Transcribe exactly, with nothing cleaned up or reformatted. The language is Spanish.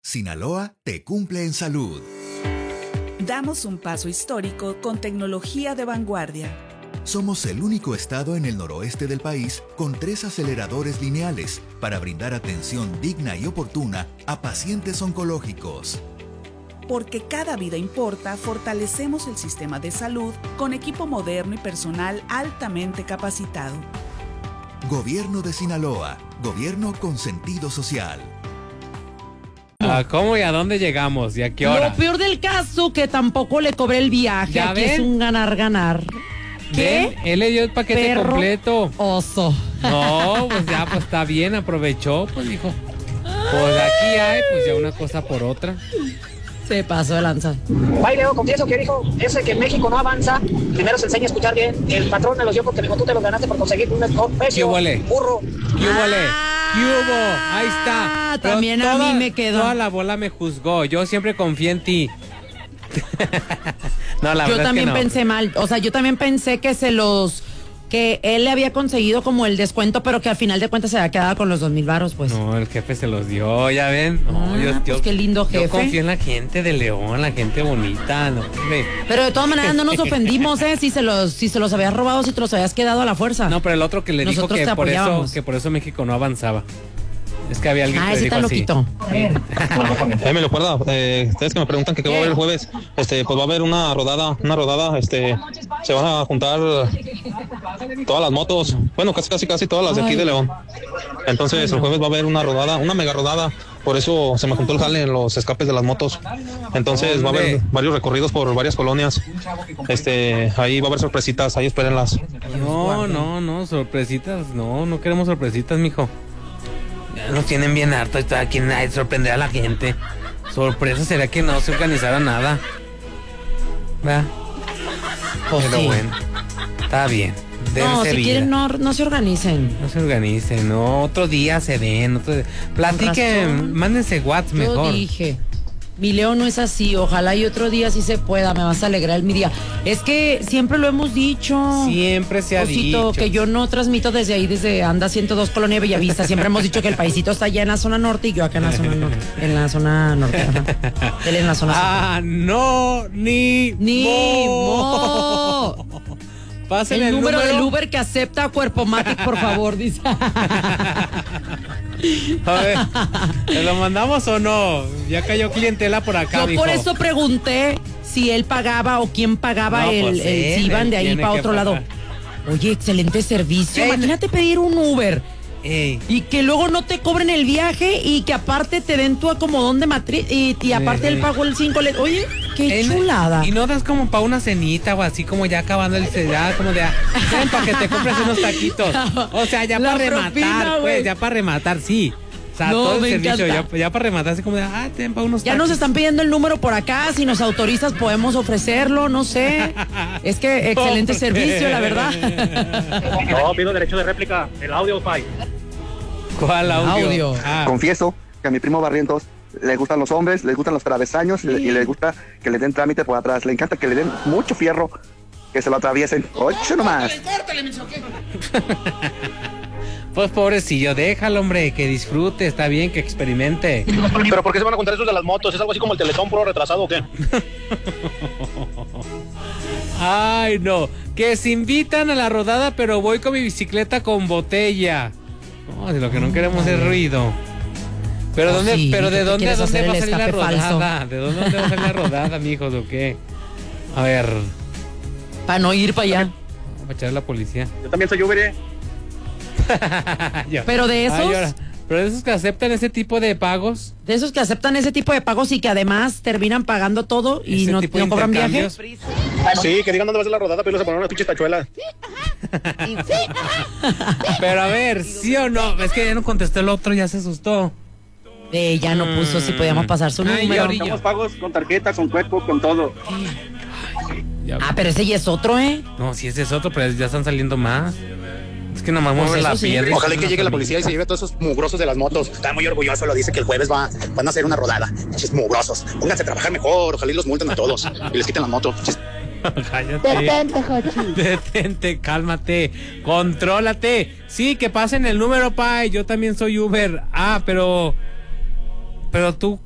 Sinaloa te cumple en salud. Damos un paso histórico con tecnología de vanguardia. Somos el único estado en el noroeste del país con tres aceleradores lineales para brindar atención digna y oportuna a pacientes oncológicos. Porque cada vida importa, fortalecemos el sistema de salud con equipo moderno y personal altamente capacitado. Gobierno de Sinaloa, gobierno con sentido social. ¿A ¿Cómo y a dónde llegamos? ¿Y a qué hora? Lo peor del caso, que tampoco le cobré el viaje. ¿Ya Aquí ven? es un ganar-ganar. ¿Qué? ¿Ven? Él le dio el paquete Perro completo. Oso. No, pues ya, pues está bien, aprovechó, pues dijo. Pues aquí hay, pues ya una cosa por otra. Se pasó de lanza. Baileo, confieso que dijo ese que México no avanza. Primero se enseña a escuchar bien. El patrón me los dio porque dijo, tú te los ganaste por conseguir un mejor precio. ¿Qué huele? Burro. ¿Qué hubo? ¿Qué hubo? Ahí está. Ah, también a mí me quedó. Toda la bola me juzgó. Yo siempre confié en ti. No, la Yo verdad también es que no. pensé mal. O sea, yo también pensé que se los... que él le había conseguido como el descuento, pero que al final de cuentas se había quedado con los dos mil varos, pues. No, el jefe se los dio, ya ven. No, Ah, yo, pues yo- qué lindo jefe. Yo confío en la gente de León, la gente bonita. No, hombre. Pero de todas maneras no nos ofendimos, ¿eh? Si se los, si se los habías robado, si te los habías quedado a la fuerza. No, pero el otro que le dijo Nosotros que te por eso apoyábamos. que por eso México no avanzaba. Es que había alguien Ah, que le ese dijo está así. loquito. Eh, me lo acuerdo, eh, ustedes que me preguntan que qué va a haber el jueves, este, pues va a haber una rodada, una rodada, este, se van a juntar todas las motos, bueno, casi casi casi todas las de aquí de León. Entonces el jueves va a haber una rodada, una mega rodada, por eso se me juntó el jale en los escapes de las motos. Entonces va a haber ¿Dónde? varios recorridos por varias colonias. Este, ahí va a haber sorpresitas, ahí espérenlas. No, no, no, sorpresitas, no, no queremos sorpresitas, mijo. Ya nos tienen bien hartos, está aquí nadie sorprender a la gente. Sorpresa sería que no se organizara nada. ¿Verdad? Pues Pero sí. bueno, está bien. No, dense si vida. quieren no, no se organicen. No se organicen, no, otro día se ven, otro día. Platiquen, razón. mándense WhatsApp Yo mejor. dije, mi León no es así, ojalá y otro día sí se pueda, me vas a alegrar mi día. Es que siempre lo hemos dicho. Siempre se ha Osito, dicho. que yo no transmito desde ahí, desde Anda ciento dos Colonia Bellavista. Siempre hemos dicho que el paisito está allá en la zona norte y yo acá en la zona norte. En la zona norte, ajá. Él en la zona sur. Ah, no, ni Ni mo. mo. Pasen El, el, número, del Uber que acepta Cuerpo Matic, por favor, dice. A ver, ¿te lo mandamos o no? Ya cayó clientela por acá, Yo mijo. por eso pregunté si él pagaba o quién pagaba No, el, pues el- él, si iban él de ahí tiene para que otro lado. pagar. Oye, excelente servicio. Ey, Imagínate pedir un Uber Ey, y que luego no te cobren el viaje y que aparte te den tu acomodón de matriz y, y aparte Ey. él pagó el cinco. Le... Oye, qué en- chulada. Y no das como para una cenita o así como ya acabando el ya como de, ah, ven para que te compres unos taquitos. O sea, ya La para propina, rematar, pues, güey. ya para rematar, sí. O sea, No, todo el me servicio, ya, encanta. ya para rematar, así como de, ah, ten para unos Ya taquis. nos están pidiendo el número por acá, si nos autorizas podemos ofrecerlo, no sé. Es que excelente Hombre. servicio, la verdad. No, pido derecho de réplica. El audio, Pai. ¿Cuál audio? Audio. Ah, Confieso que a mi primo Barrientos le gustan los hombres, le gustan los travesaños y, le- y le gusta que le den trámite por atrás. Le encanta que le den mucho fierro, que se lo atraviesen. Ocho nomás. pues pobrecillo, déjalo, hombre, que disfrute, está bien, que experimente. Pero ¿por qué se van a contar eso de las motos? ¿Es algo así como el Teletón puro retrasado o qué? Ay, no, que se invitan a la rodada, pero voy con mi bicicleta con botella. No, si lo que no queremos es ruido. Pero Oh, dónde, sí, pero ¿y de tú dónde a quieres dónde hacer va a el salir la escape falso? rodada, de dónde, dónde va a salir la rodada, mijos, o qué. A ver, Para no ir para allá. va a echar la policía. Yo también soy Uber, ¿eh? Yo. Pero de esos, Ay, ahora, pero de esos que aceptan ese tipo de pagos. de esos que aceptan ese tipo de pagos y que además terminan pagando todo y ese no, tipo de no cobran viaje. intercambios. Sí, que digan dónde va a ser la rodada, pero se ponen una pinche tachuela. Pero a ver, ¿sí o no? Es que ya no contestó el otro, ya se asustó. Eh, ya no puso si podíamos pasar su Ay, número. Yorillo. Hacemos pagos con tarjeta, con cuerpo, con todo. Ya- Ah, pero ese ya es otro, ¿eh? No, si ese es otro, pero ya están saliendo más. Es que nomás Pues mueve eso la sí. piedra. Ojalá que llegue la policía y se lleve a todos esos mugrosos de las motos. Está muy orgulloso, lo dice que el jueves va, van a hacer una rodada. Chis mugrosos. Pónganse a trabajar mejor, ojalá y los multen a todos. Y les quiten las motos. Chis. Cállate. Detente, Jochi. Detente, cálmate, contrólate. Sí, que pasen el número, Pai. Yo también soy Uber. Ah, pero. Pero tú